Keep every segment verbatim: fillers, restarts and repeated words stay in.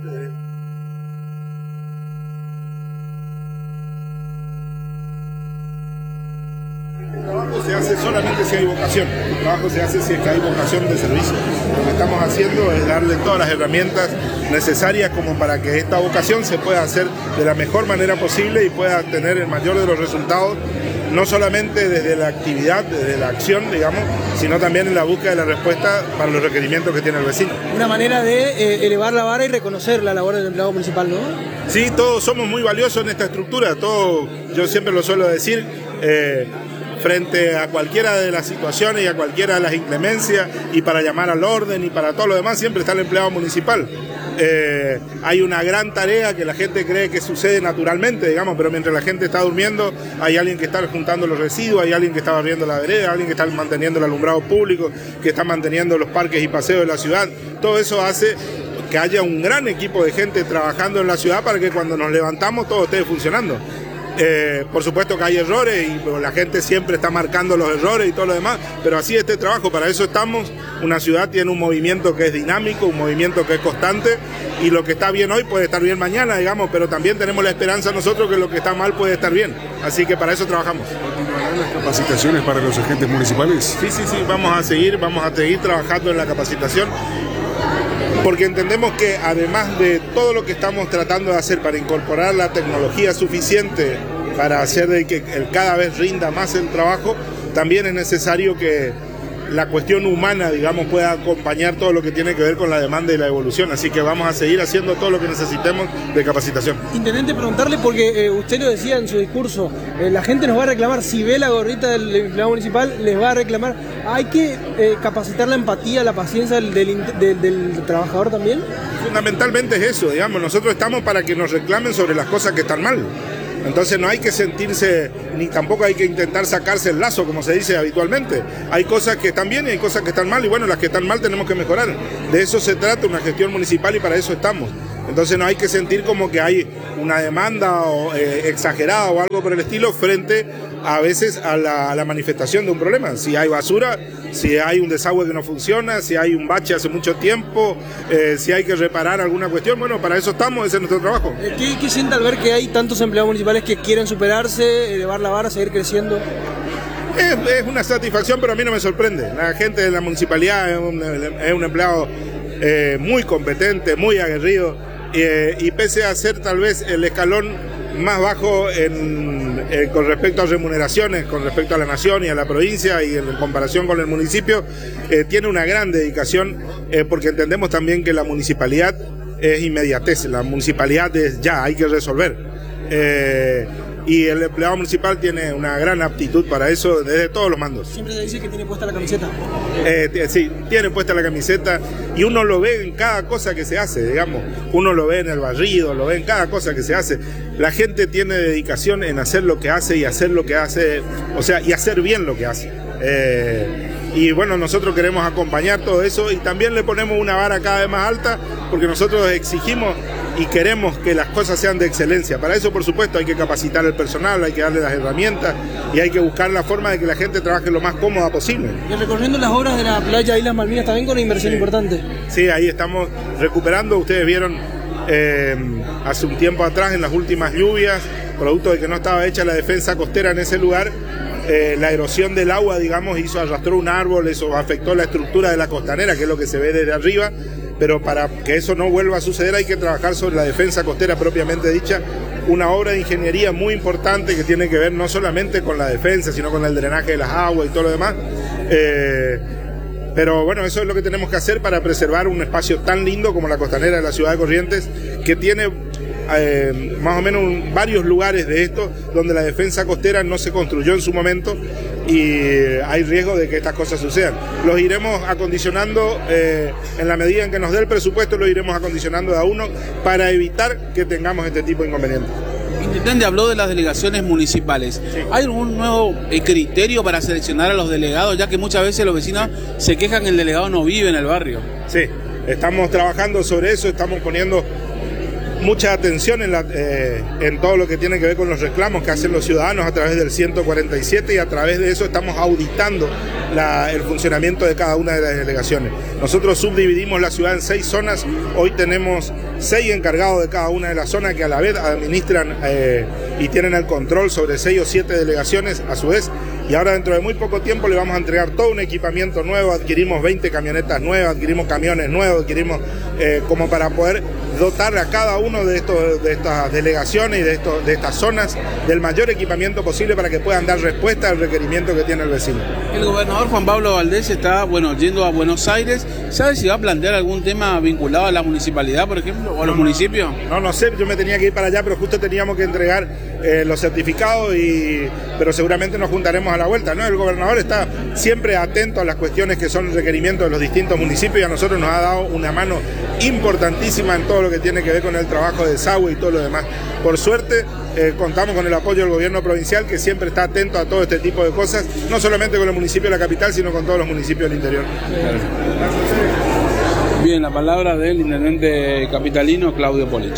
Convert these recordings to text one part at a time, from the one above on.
parte de... El trabajo se hace solamente si hay vocación, el trabajo se hace si es que hay vocación de servicio. Lo que estamos haciendo es darle todas las herramientas necesarias como para que esta vocación se pueda hacer de la mejor manera posible y pueda tener el mayor de los resultados, no solamente desde la actividad, desde la acción, digamos, sino también en la búsqueda de la respuesta para los requerimientos que tiene el vecino. Una manera de eh, elevar la vara y reconocer la labor del empleado municipal, ¿no? Sí, todos somos muy valiosos en esta estructura, todo, yo siempre lo suelo decir, eh, frente a cualquiera de las situaciones y a cualquiera de las inclemencias y para llamar al orden y para todo lo demás siempre está el empleado municipal. Eh, hay una gran tarea que la gente cree que sucede naturalmente, digamos, pero mientras la gente está durmiendo hay alguien que está juntando los residuos, hay alguien que está barriendo la vereda, alguien que está manteniendo el alumbrado público, que está manteniendo los parques y paseos de la ciudad. Todo eso hace que haya un gran equipo de gente trabajando en la ciudad para que cuando nos levantamos todo esté funcionando. Eh, por supuesto que hay errores y la gente siempre está marcando los errores y todo lo demás, pero así es este trabajo, para eso estamos. Una ciudad tiene un movimiento que es dinámico, un movimiento que es constante, y lo que está bien hoy puede estar bien mañana, digamos, pero también tenemos la esperanza nosotros que lo que está mal puede estar bien, así que para eso trabajamos. ¿Continuarán las capacitaciones para los agentes municipales? Sí, sí, sí, vamos a seguir, vamos a seguir trabajando en la capacitación, porque entendemos que además de todo lo que estamos tratando de hacer para incorporar la tecnología suficiente para hacer de que el cada vez rinda más el trabajo, también es necesario que la cuestión humana, digamos, pueda acompañar todo lo que tiene que ver con la demanda y la evolución, así que vamos a seguir haciendo todo lo que necesitemos de capacitación. Intendente, preguntarle, porque eh, usted lo decía en su discurso, eh, la gente nos va a reclamar, si ve la gorrita del empleado municipal, les va a reclamar. ¿Hay que eh, capacitar la empatía, la paciencia del, del, del, del trabajador también? Fundamentalmente es eso, digamos, nosotros estamos para que nos reclamen sobre las cosas que están mal. Entonces no hay que sentirse, ni tampoco hay que intentar sacarse el lazo, como se dice habitualmente. Hay cosas que están bien y hay cosas que están mal, y bueno, las que están mal tenemos que mejorar. De eso se trata una gestión municipal y para eso estamos. Entonces no hay que sentir como que hay una demanda o, eh, exagerada o algo por el estilo frente a veces a la, a la manifestación de un problema. Si hay basura, si hay un desagüe que no funciona, si hay un bache hace mucho tiempo, eh, si hay que reparar alguna cuestión, bueno, para eso estamos, ese es nuestro trabajo. ¿Qué, qué siente al ver que hay tantos empleados municipales que quieren superarse, elevar la vara, seguir creciendo? Es, es una satisfacción, pero a mí no me sorprende. La gente de la municipalidad es un, es un empleado eh, muy competente, muy aguerrido, eh, y pese a ser tal vez el escalón más bajo en, eh, con respecto a remuneraciones, con respecto a la nación y a la provincia y en comparación con el municipio, eh, tiene una gran dedicación, eh, porque entendemos también que la municipalidad es inmediatez, la municipalidad es ya, hay que resolver. Eh, y el empleado municipal tiene una gran aptitud para eso desde todos los mandos. Siempre se dice que tiene puesta la camiseta. Eh, sí, tiene puesta la camiseta y uno lo ve en cada cosa que se hace, digamos. Uno lo ve en el barrido, lo ve en cada cosa que se hace. La gente tiene dedicación en hacer lo que hace y hacer lo que hace, o sea, y hacer bien lo que hace. Eh, y bueno, nosotros queremos acompañar todo eso y también le ponemos una vara cada vez más alta porque nosotros exigimos y queremos que las cosas sean de excelencia. Para eso, por supuesto, hay que capacitar al personal, hay que darle las herramientas y hay que buscar la forma de que la gente trabaje lo más cómoda posible. Y recorriendo las obras de la playa Islas Malvinas también con una inversión sí. importante. Sí, ahí estamos recuperando. Ustedes vieron eh, hace un tiempo atrás, en las últimas lluvias, producto de que no estaba hecha la defensa costera en ese lugar, eh, la erosión del agua, digamos, hizo, arrastró un árbol, eso afectó la estructura de la costanera, que es lo que se ve desde arriba. Pero para que eso no vuelva a suceder hay que trabajar sobre la defensa costera propiamente dicha, una obra de ingeniería muy importante que tiene que ver no solamente con la defensa, sino con el drenaje de las aguas y todo lo demás. Eh, pero bueno, eso es lo que tenemos que hacer para preservar un espacio tan lindo como la costanera de la ciudad de Corrientes, que tiene eh, más o menos un, varios lugares de esto donde la defensa costera no se construyó en su momento y hay riesgo de que estas cosas sucedan. Los iremos acondicionando eh, en la medida en que nos dé el presupuesto, los iremos acondicionando de a uno para evitar que tengamos este tipo de inconvenientes. Intendente, habló de las delegaciones municipales. Sí. ¿Hay algún nuevo eh, criterio para seleccionar a los delegados, ya que muchas veces los vecinos se quejan que el delegado no vive en el barrio? Sí, estamos trabajando sobre eso, estamos poniendo mucha atención en, la, eh, en todo lo que tiene que ver con los reclamos que hacen los ciudadanos a través del ciento cuarenta y siete, y a través de eso estamos auditando la, el funcionamiento de cada una de las delegaciones. Nosotros subdividimos la ciudad en seis zonas, hoy tenemos seis encargados de cada una de las zonas que a la vez administran eh, y tienen el control sobre seis o siete delegaciones a su vez. Y ahora dentro de muy poco tiempo le vamos a entregar todo un equipamiento nuevo, adquirimos veinte camionetas nuevas, adquirimos camiones nuevos, adquirimos eh, como para poder dotar a cada uno de, estos, de estas delegaciones y de, estos, de estas zonas del mayor equipamiento posible para que puedan dar respuesta al requerimiento que tiene el vecino. El gobernador Juan Pablo Valdés está, bueno, yendo a Buenos Aires. ¿Sabe si va a plantear algún tema vinculado a la municipalidad, por ejemplo, o a los no, municipios? No, no sé, yo me tenía que ir para allá, pero justo teníamos que entregar eh, los certificados, y pero seguramente nos juntaremos a la vuelta, ¿no? El gobernador está siempre atento a las cuestiones que son requerimientos de los distintos municipios y a nosotros nos ha dado una mano importantísima en todo lo que tiene que ver con el trabajo de desagüe y todo lo demás. Por suerte, eh, contamos con el apoyo del gobierno provincial, que siempre está atento a todo este tipo de cosas, no solamente con el municipio de la capital, sino con todos los municipios del interior. Bien, la palabra del intendente capitalino Claudio Polich.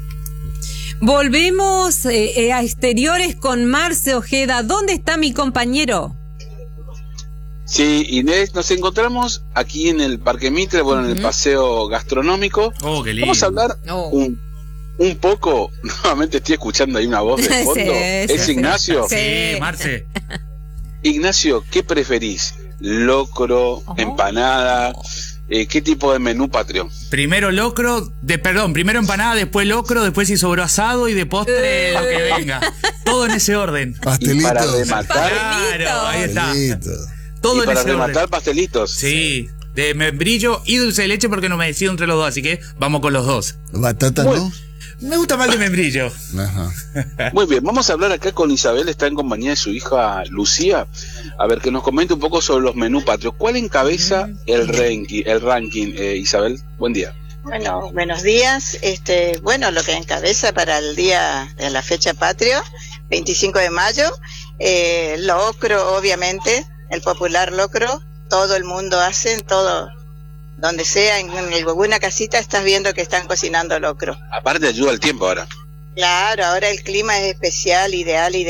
Volvemos eh, a exteriores con Marce Ojeda. ¿Dónde está mi compañero? Sí, Inés, nos encontramos aquí en el Parque Mitre, bueno, uh-huh. en el paseo gastronómico. Oh, qué lindo. Vamos a hablar oh. un, un poco, nuevamente estoy escuchando ahí una voz de fondo. sí, ¿Es sí, Ignacio? Sí, sí Marce. Ignacio, ¿qué preferís? ¿Locro, uh-huh. empanada? Eh, ¿Qué tipo de menú patrio? Primero locro, de, perdón, primero empanada, después locro, después si sobró asado y de postre lo que venga. Todo en ese orden. Pastelitos. Y para rematar, claro, ahí está. Todo y en para ese rematar orden. Pastelitos. Sí, de membrillo y dulce de leche porque no me decido entre los dos, así que vamos con los dos. ¿Batata Muy, no? Me gusta más el de membrillo. Ajá. Muy bien, vamos a hablar acá con Isabel, está en compañía de su hija Lucía, a ver que nos comente un poco sobre los menús patrios. ¿Cuál encabeza el ranking, el ranking eh, Isabel? Buen día. Bueno, buenos días. Este, bueno, lo que encabeza para el día de la fecha patrio, veinticinco de mayo, eh, locro, obviamente, el popular locro, todo el mundo hace, todo, donde sea, en alguna casita estás viendo que están cocinando locro. Aparte ayuda el tiempo ahora. Claro, ahora el clima es especial, ideal, ideal.